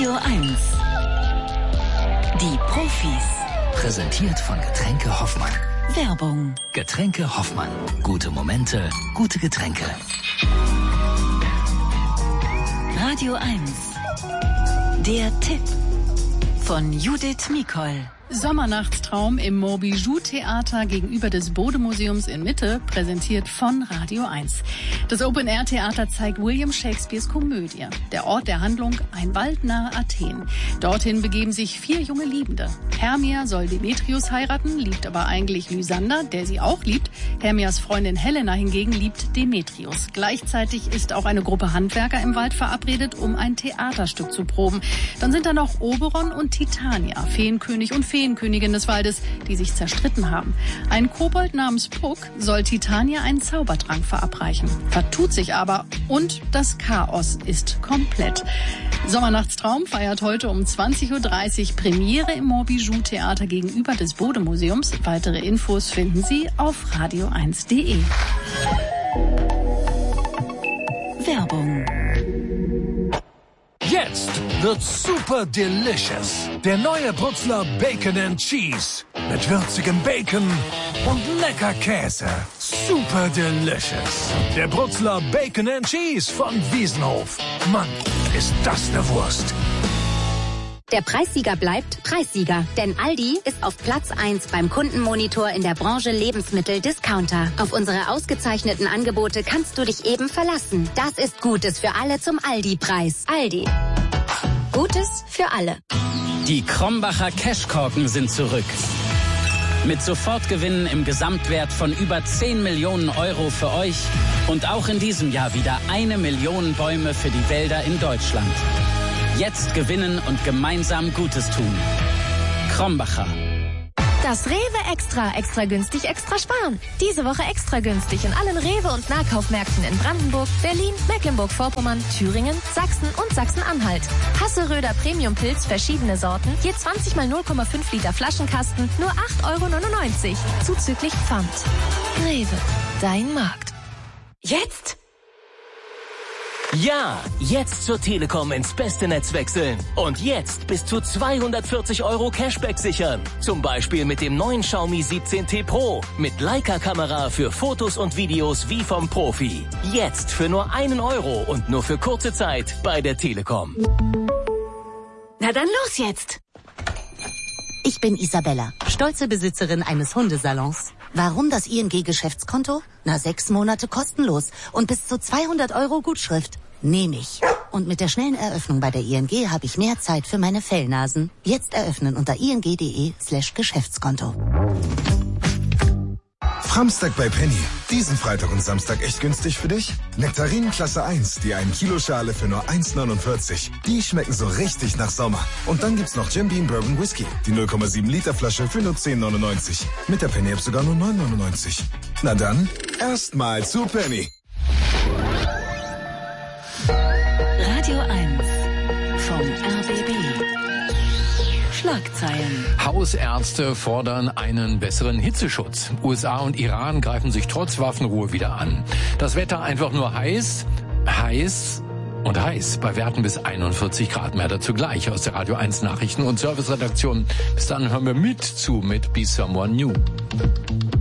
Radio 1. Die Profis. Präsentiert von Getränke Hoffmann. Werbung. Getränke Hoffmann. Gute Momente, gute Getränke. Radio 1. Der Tipp von Judith Mikol. Sommernachtstraum im Montbijou-Theater gegenüber des Bode-Museums in Mitte, präsentiert von Radio 1. Das Open-Air-Theater zeigt William Shakespeares Komödie. Der Ort der Handlung, ein Wald nahe Athen. Dorthin begeben sich 4 junge Liebende. Hermia soll Demetrius heiraten, liebt aber eigentlich Lysander, der sie auch liebt. Hermias Freundin Helena hingegen liebt Demetrius. Gleichzeitig ist auch eine Gruppe Handwerker im Wald verabredet, um ein Theaterstück zu proben. Dann sind da noch Oberon und Titania, Feenkönig und Feenkönigin des Waldes, die sich zerstritten haben. Ein Kobold namens Puck soll Titania einen Zaubertrank verabreichen, vertut sich aber und das Chaos ist komplett. Sommernachtstraum feiert heute um 20.30 Uhr Premiere im Montbijou-Theater gegenüber des Bode-Museums. Weitere Infos finden Sie auf radio1.de. Werbung. Jetzt wird's super delicious. Der neue Brutzler Bacon and Cheese. Mit würzigem Bacon und lecker Käse. Super delicious. Der Brutzler Bacon and Cheese von Wiesenhof. Mann, ist das eine Wurst. Der Preissieger bleibt Preissieger, denn Aldi ist auf Platz 1 beim Kundenmonitor in der Branche Lebensmittel-Discounter. Auf unsere ausgezeichneten Angebote kannst du dich eben verlassen. Das ist Gutes für alle zum Aldi-Preis. Aldi. Gutes für alle. Die Krombacher Cashkorken sind zurück. Mit Sofortgewinnen im Gesamtwert von über 10 Millionen Euro für euch und auch in diesem Jahr wieder 1 Million Bäume für die Wälder in Deutschland. Jetzt gewinnen und gemeinsam Gutes tun. Krombacher. Das Rewe Extra günstig, extra sparen. Diese Woche extra günstig in allen Rewe- und Nahkaufmärkten in Brandenburg, Berlin, Mecklenburg-Vorpommern, Thüringen, Sachsen und Sachsen-Anhalt. Hasseröder Premium-Pilz, verschiedene Sorten, je 20 mal 0,5 Liter Flaschenkasten, nur 8,99 €, zuzüglich Pfand. Rewe, dein Markt. Jetzt? Ja, jetzt zur Telekom ins beste Netz wechseln. Und jetzt bis zu 240 € Cashback sichern. Zum Beispiel mit dem neuen Xiaomi 17T Pro. Mit Leica-Kamera für Fotos und Videos wie vom Profi. Jetzt für nur 1 € und nur für kurze Zeit bei der Telekom. Na dann los jetzt. Ich bin Isabella, stolze Besitzerin eines Hundesalons. Warum das ING-Geschäftskonto? 6 Monate kostenlos und bis zu 200 € Gutschrift. Nehme ich. Und mit der schnellen Eröffnung bei der ING habe ich mehr Zeit für meine Fellnasen. Jetzt eröffnen unter ing.de/Geschäftskonto. Framstag bei Penny. Diesen Freitag und Samstag echt günstig für dich? Nektarinen Klasse 1, die 1 Kilo Schale für nur 1,49. Die schmecken so richtig nach Sommer. Und dann gibt's noch Jim Beam Bourbon Whisky, die 0,7 Liter Flasche für nur 10,99. Mit der Penny-App sogar nur 9,99. Na dann, erstmal zu Penny. Radio 1 vom RBB. Schlagzeilen. Hausärzte fordern einen besseren Hitzeschutz. USA und Iran greifen sich trotz Waffenruhe wieder an. Das Wetter einfach nur heiß und heiß. Bei Werten bis 41 Grad mehr. Dazu gleich aus der Radio 1 Nachrichten- und Serviceredaktion. Bis dann hören wir mit Be Someone New.